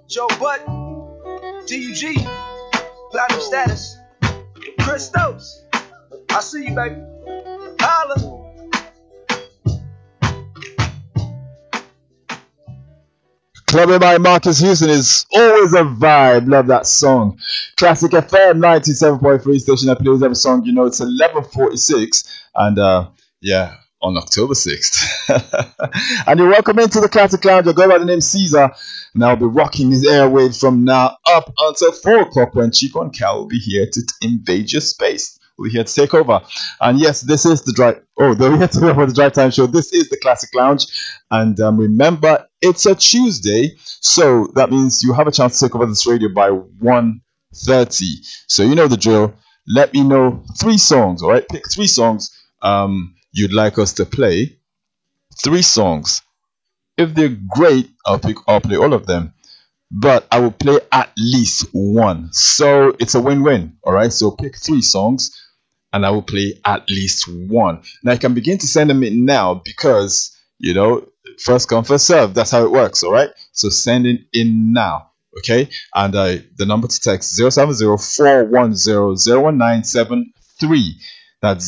Joe Butt, DUG, Platinum Status, Christos. I see you, baby. Holla. Clubbing by Marcus Houston is always a vibe. Love that song. Classic FM 97.3 station that plays every song. You know, it's 11:46 and yeah, on October 6th. And you're welcome into the Classic Lounge. I go by the name Caesar, and I'll be rocking his airwaves from now up until 4 o'clock when Chico and Cal will be here to invade your space. We're here to take over. And yes, this is the drive. Oh, we're here to for the Drive Time Show. This is the Classic Lounge. And remember, it's a Tuesday. So that means you have a chance to take over this radio by 1:30. So you know the drill. Let me know 3 songs, all right? Pick 3 songs you'd like us to play. 3 songs. If they're great, I'll play all of them. But I will play at least 1. So it's a win-win, all right? So pick 3 songs. And I will play at least 1. Now, I can begin to send them in now because, you know, first come, first serve. That's how it works, all right? So send it in now, okay? And the number to text 070-410-01973. That's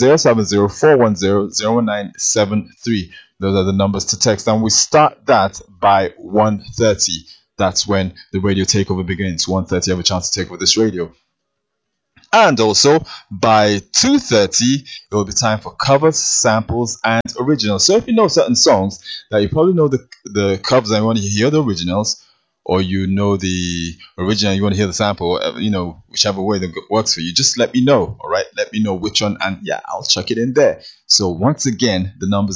070-410-01973. Those are the numbers to text. And we start that by 1:30. That's when the radio takeover begins. 1:30, you have a chance to take over this radio. And also, by 2:30, it will be time for covers, samples, and originals. So if you know certain songs that you probably know the covers and you want to hear the originals, or you know the original and you want to hear the sample, you know, whichever way that works for you, just let me know, all right? Let me know which one, and yeah, I'll chuck it in there. So once again, the number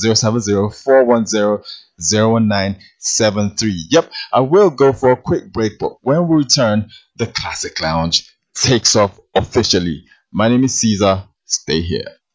070-410-01973. Yep, I will go for a quick break, but when we return, the Classic Lounge takes off officially. My name is Caesar. Stay here.